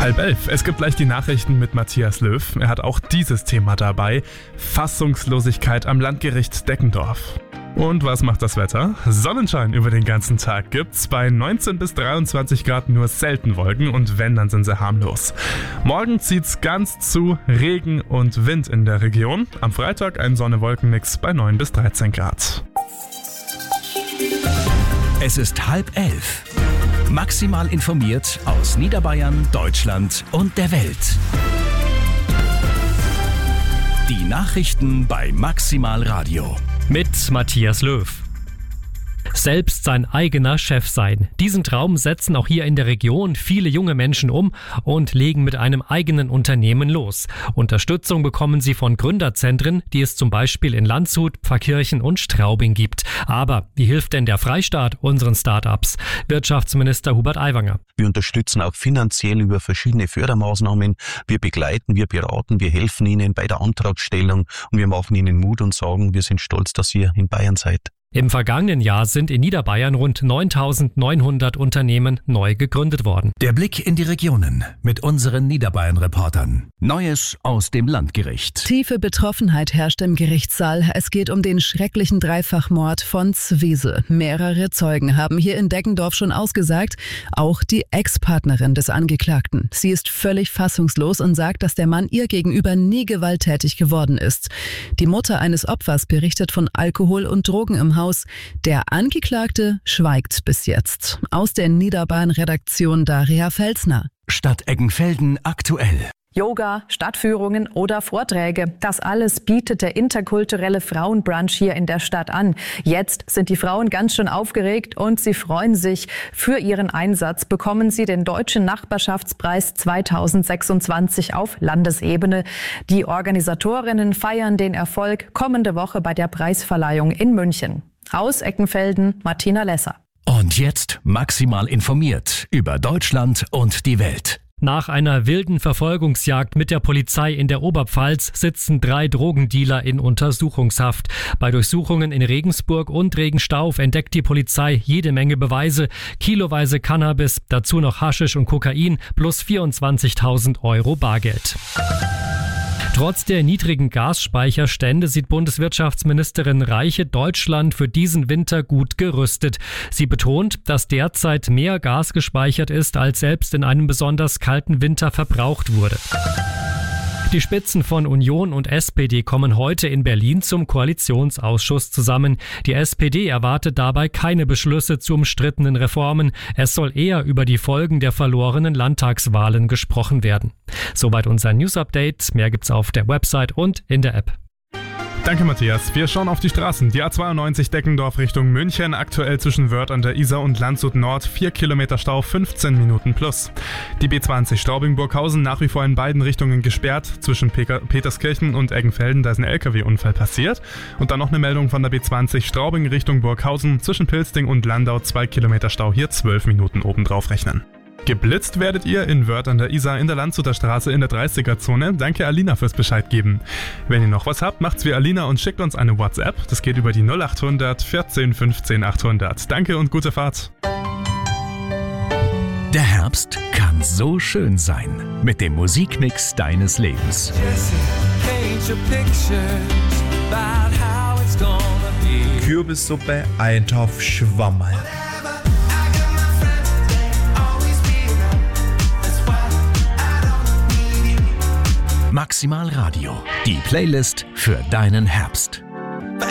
10:30. Es gibt gleich die Nachrichten mit Matthias Löw. Er hat auch dieses Thema dabei. Fassungslosigkeit am Landgericht Deggendorf. Und was macht das Wetter? Sonnenschein über den ganzen Tag gibt's. Bei 19 bis 23 Grad nur selten Wolken und wenn, dann sind sie harmlos. Morgen zieht's ganz zu, Regen und Wind in der Region. Am Freitag ein Sonne-Wolken-Mix bei 9 bis 13 Grad. Es ist 10:30. Maximal informiert aus Niederbayern, Deutschland und der Welt. Die Nachrichten bei Maximal Radio. Mit Matthias Löw. Selbst sein eigener Chef sein. Diesen Traum setzen auch hier in der Region viele junge Menschen um und legen mit einem eigenen Unternehmen los. Unterstützung bekommen sie von Gründerzentren, die es zum Beispiel in Landshut, Pfarrkirchen und Straubing gibt. Aber wie hilft denn der Freistaat unseren Start-ups? Wirtschaftsminister Hubert Aiwanger. Wir unterstützen auch finanziell über verschiedene Fördermaßnahmen. Wir begleiten, wir beraten, wir helfen ihnen bei der Antragstellung und wir machen ihnen Mut und sagen, wir sind stolz, dass ihr in Bayern seid. Im vergangenen Jahr sind in Niederbayern rund 9.900 Unternehmen neu gegründet worden. Der Blick in die Regionen mit unseren Niederbayern-Reportern. Neues aus dem Landgericht. Tiefe Betroffenheit herrscht im Gerichtssaal. Es geht um den schrecklichen Dreifachmord von Zwiesel. Mehrere Zeugen haben hier in Deggendorf schon ausgesagt, auch die Ex-Partnerin des Angeklagten. Sie ist völlig fassungslos und sagt, dass der Mann ihr gegenüber nie gewalttätig geworden ist. Die Mutter eines Opfers berichtet von Alkohol und Drogen im Haus. Der Angeklagte schweigt bis jetzt. Aus der Niederbayern-Redaktion Daria Felsner. Stadt Eggenfelden aktuell. Yoga, Stadtführungen oder Vorträge. Das alles bietet der interkulturelle Frauenbrunch hier in der Stadt an. Jetzt sind die Frauen ganz schön aufgeregt und sie freuen sich. Für ihren Einsatz bekommen sie den Deutschen Nachbarschaftspreis 2026 auf Landesebene. Die Organisatorinnen feiern den Erfolg kommende Woche bei der Preisverleihung in München. Aus Eckenfelden, Martina Lesser. Und jetzt maximal informiert über Deutschland und die Welt. Nach einer wilden Verfolgungsjagd mit der Polizei in der Oberpfalz sitzen 3 Drogendealer in Untersuchungshaft. Bei Durchsuchungen in Regensburg und Regenstauf entdeckt die Polizei jede Menge Beweise. Kiloweise Cannabis, dazu noch Haschisch und Kokain plus 24.000 € Bargeld. Trotz der niedrigen Gasspeicherstände sieht Bundeswirtschaftsministerin Reiche Deutschland für diesen Winter gut gerüstet. Sie betont, dass derzeit mehr Gas gespeichert ist, als selbst in einem besonders kalten Winter verbraucht wurde. Die Spitzen von Union und SPD kommen heute in Berlin zum Koalitionsausschuss zusammen. Die SPD erwartet dabei keine Beschlüsse zu umstrittenen Reformen. Es soll eher über die Folgen der verlorenen Landtagswahlen gesprochen werden. Soweit unser News-Update. Mehr gibt's auf der Website und in der App. Danke, Matthias. Wir schauen auf die Straßen. Die A92 Deggendorf Richtung München, aktuell zwischen Wörth an der Isar und Landshut Nord, 4 Kilometer Stau, 15 Minuten plus. Die B20 Straubing-Burghausen nach wie vor in beiden Richtungen gesperrt. Zwischen Peterskirchen und Eggenfelden, da ist ein LKW-Unfall passiert. Und dann noch eine Meldung von der B20 Straubing Richtung Burghausen, zwischen Pilsting und Landau, 2 Kilometer Stau, hier 12 Minuten obendrauf rechnen. Geblitzt werdet ihr in Wörth an der Isar in der Landshuter Straße in der 30er-Zone. Danke Alina fürs Bescheid geben. Wenn ihr noch was habt, macht's wie Alina und schickt uns eine WhatsApp. Das geht über die 0800 14 15 800. Danke und gute Fahrt. Der Herbst kann so schön sein mit dem Musikmix deines Lebens. Kürbissuppe, Eintopf, Schwammerl. Maximal Radio, die Playlist für deinen Herbst.